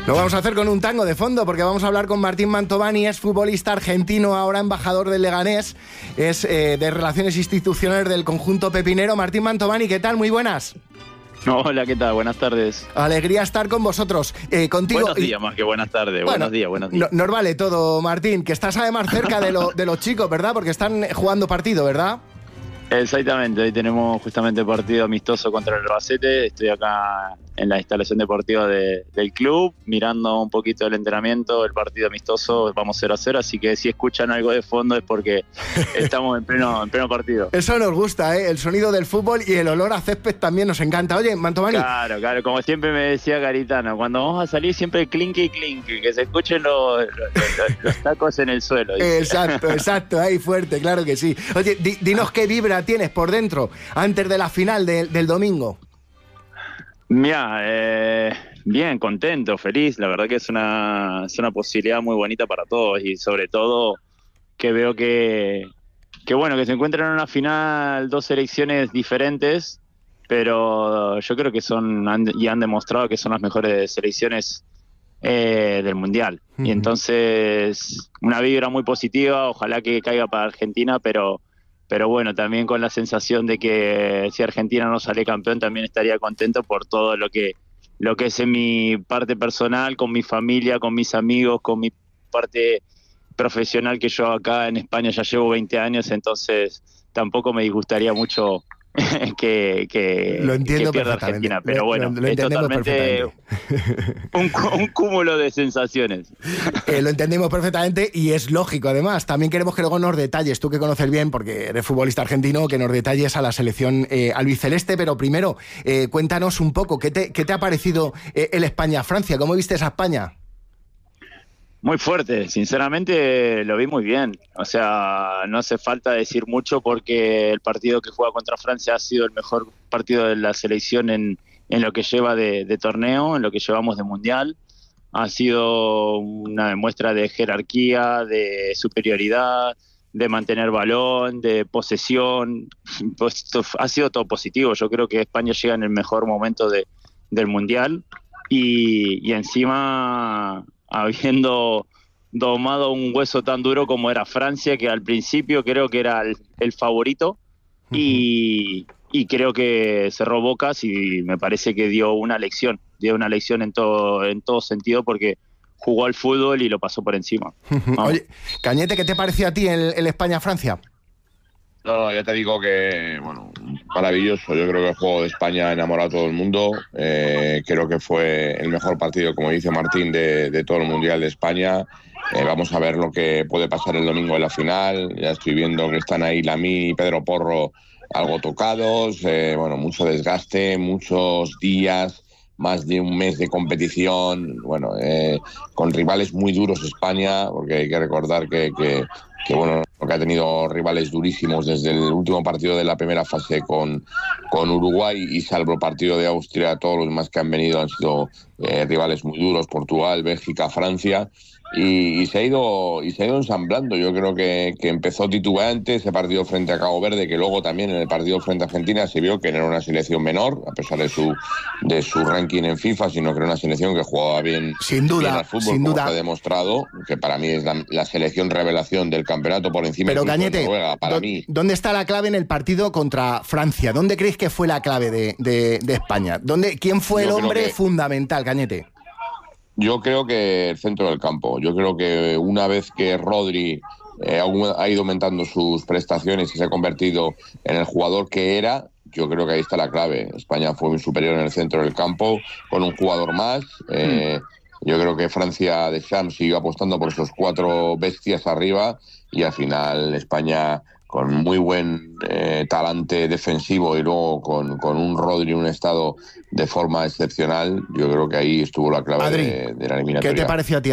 Lo vamos a hacer con un tango de fondo porque vamos a hablar con Martín Mantovani, es futbolista argentino, ahora embajador del Leganés, es de Relaciones Institucionales del conjunto pepinero. Martín Mantovani, ¿qué tal? Muy buenas. Hola, ¿qué tal? Buenas tardes. Alegría estar con vosotros. Contigo. Buenos días más que buenas tardes. Bueno, buenos días. Nos vale todo, Martín, que estás además cerca de los chicos, ¿verdad? Porque están jugando partido, ¿verdad? Exactamente, hoy tenemos justamente partido amistoso contra el Albacete. Estoy acá en la instalación deportiva del club, mirando un poquito el entrenamiento, el partido amistoso, vamos 0-0, así que si escuchan algo de fondo es porque estamos en pleno partido. Eso nos gusta, ¿eh? El sonido del fútbol y el olor a césped también nos encanta. Oye, Mantovani. Claro, como siempre me decía Garitano, cuando vamos a salir siempre clinky, que se escuchen los tacos en el suelo. Dice. Exacto, ahí fuerte, claro que sí. Oye, dinos qué vibra tienes por dentro antes de la final del domingo. Mira, bien, contento, feliz. La verdad que es una posibilidad muy bonita para todos y sobre todo que veo que bueno, que se encuentran en una final dos selecciones diferentes, pero yo creo que han demostrado que son las mejores selecciones del Mundial. Uh-huh. Y entonces una vibra muy positiva, ojalá que caiga para Argentina, pero bueno, también con la sensación de que si Argentina no sale campeón también estaría contento por todo lo que es en mi parte personal, con mi familia, con mis amigos, con mi parte profesional, que yo acá en España ya llevo 20 años, entonces tampoco me disgustaría mucho que pierda Argentina, pero bueno, lo es totalmente un cúmulo de sensaciones. Lo entendemos perfectamente y es lógico. Además, también queremos que luego nos detalles, tú que conoces bien, porque eres futbolista argentino, que nos detalles a la selección albiceleste, pero primero, cuéntanos un poco, ¿qué te ha parecido el España-Francia? ¿Cómo viste esa España? Muy fuerte, sinceramente lo vi muy bien, o sea, no hace falta decir mucho porque el partido que juega contra Francia ha sido el mejor partido de la selección en lo que lleva de torneo, en lo que llevamos de Mundial. Ha sido una muestra de jerarquía, de superioridad, de mantener balón, de posesión, pues, ha sido todo positivo. Yo creo que España llega en el mejor momento del Mundial y encima habiendo domado un hueso tan duro como era Francia, que al principio creo que era el favorito, y creo que cerró bocas y me parece que dio una lección en todo sentido, porque jugó al fútbol y lo pasó por encima. Oye, Cañete, ¿qué te pareció a ti el España-Francia? No, ya te digo que, bueno, maravilloso. Yo creo que el juego de España ha enamorado a todo el mundo. Creo que fue el mejor partido, como dice Martín, de todo el Mundial de España. Vamos a ver lo que puede pasar el domingo en la final. Ya estoy viendo que están ahí Lamine y Pedro Porro algo tocados. Bueno, mucho desgaste, muchos días, más de un mes de competición. Bueno, con rivales muy duros España, porque hay que recordar que bueno, que ha tenido rivales durísimos desde el último partido de la primera fase con Uruguay, y salvo el partido de Austria, todos los demás que han venido han sido rivales muy duros: Portugal, Bélgica, Francia, y se ha ido ensamblando. Yo creo que empezó titubante ese partido frente a Cabo Verde, que luego también en el partido frente a Argentina se vio que no era una selección menor, a pesar de su ranking en FIFA, sino que era una selección que jugaba bien, sin duda, bien al fútbol, sin como duda. se ha demostrado, que para mí es la selección revelación del campeonato por encima. Pero Cañete, de Noruega, para mí. ¿Dónde está la clave en el partido contra Francia? ¿Dónde creéis que fue la clave de España? ¿Quién fue el hombre fundamental, Cañete? Yo creo que el centro del campo. Yo creo que una vez que Rodri ha ido aumentando sus prestaciones y se ha convertido en el jugador que era, yo creo que ahí está la clave. España fue muy superior en el centro del campo, con un jugador más. Yo creo que Francia de Champs siguió apostando por esos 4 bestias arriba, y al final España, con muy buen talante defensivo y luego con un Rodri en un estado de forma excepcional, yo creo que ahí estuvo la clave de la eliminatoria. ¿Qué te pareció a ti?